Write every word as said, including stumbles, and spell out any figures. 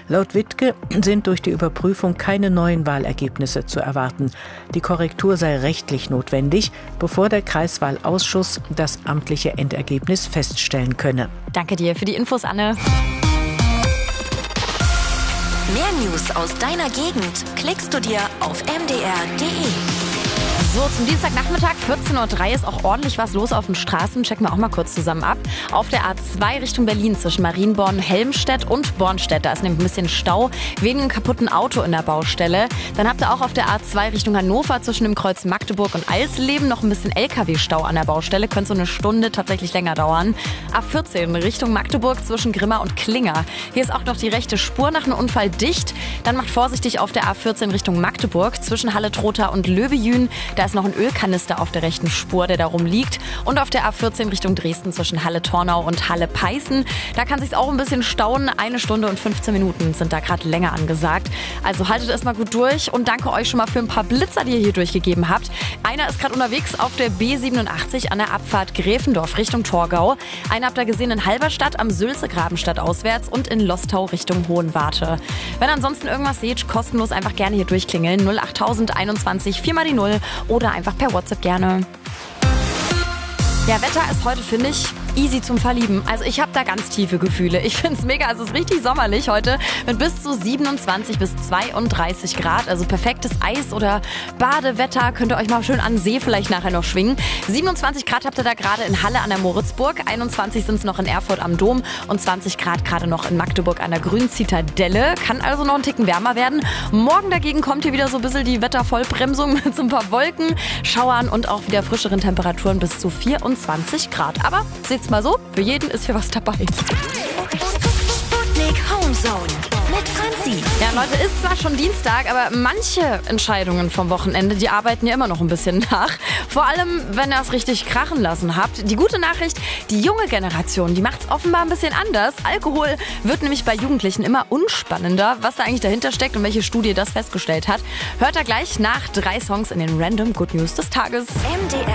Laut Wittke sind durch die Überprüfung keine neuen Wahlergebnisse zu erwarten. Die Korrektur sei rechtlich notwendig, bevor der Kreiswahlausschuss das amtliche Endergebnis feststellen könne. Danke dir für die Infos, Anne. Mehr News aus deiner Gegend klickst du dir auf m d r punkt d e. So, zum Dienstagnachmittag, vierzehn Uhr drei, ist auch ordentlich was los auf den Straßen. Checken wir auch mal kurz zusammen ab. Auf der A zwei Richtung Berlin zwischen Marienborn, Helmstedt und Bornstedt. Da ist nämlich ein bisschen Stau wegen einem kaputten Auto in der Baustelle. Dann habt ihr auch auf der A zwei Richtung Hannover zwischen dem Kreuz Magdeburg und Eisleben noch ein bisschen L K W-Stau an der Baustelle. Könnte so eine Stunde tatsächlich länger dauern. A vierzehn Richtung Magdeburg zwischen Grimma und Klinger. Hier ist auch noch die rechte Spur nach einem Unfall dicht. Dann macht vorsichtig auf der A vierzehn Richtung Magdeburg zwischen Halle-Trotha und Löwejün. Da ist noch ein Ölkanister auf der rechten Spur, der da rumliegt. Und auf der A vierzehn Richtung Dresden zwischen Halle-Tornau und Halle-Peißen. Da kann sich's auch ein bisschen stauen. Eine Stunde und fünfzehn Minuten sind da gerade länger angesagt. Also haltet es mal gut durch und danke euch schon mal für ein paar Blitzer, die ihr hier durchgegeben habt. Einer ist gerade unterwegs auf der B siebenundachtzig an der Abfahrt Gräfendorf Richtung Torgau. Einen habt ihr gesehen in Halberstadt am Sülze-Graben stadtauswärts und in Lostau Richtung Hohenwarte. Wenn ihr ansonsten irgendwas seht, kostenlos einfach gerne hier durchklingeln. null acht einundzwanzig vier mal die null oder einfach per WhatsApp gerne. Ja, Wetter ist heute, finde ich, easy zum Verlieben. Also ich habe da ganz tiefe Gefühle. Ich finde es mega, also es ist richtig sommerlich heute mit bis zu siebenundzwanzig bis zweiunddreißig Grad. Also perfektes Eis- oder Badewetter. Könnt ihr euch mal schön an den See vielleicht nachher noch schwingen. siebenundzwanzig Grad habt ihr da gerade in Halle an der Moritzburg. einundzwanzig sind es noch in Erfurt am Dom und zwanzig Grad gerade noch in Magdeburg an der Grünen Zitadelle. Kann also noch einen Ticken wärmer werden. Morgen dagegen kommt hier wieder so ein bisschen die Wettervollbremsung mit so ein paar Wolken, Schauern und auch wieder frischeren Temperaturen bis zu vierundzwanzig Grad. Aber seht's mal so, für jeden ist hier was dabei. Sputnik Homezone mit Franzi. Ja, Leute, ist zwar schon Dienstag, aber manche Entscheidungen vom Wochenende, die arbeiten ja immer noch ein bisschen nach. Vor allem, wenn ihr es richtig krachen lassen habt. Die gute Nachricht, die junge Generation, die macht es offenbar ein bisschen anders. Alkohol wird nämlich bei Jugendlichen immer unspannender. Was da eigentlich dahinter steckt und welche Studie das festgestellt hat, hört ihr gleich nach drei Songs in den Random Good News des Tages. M D R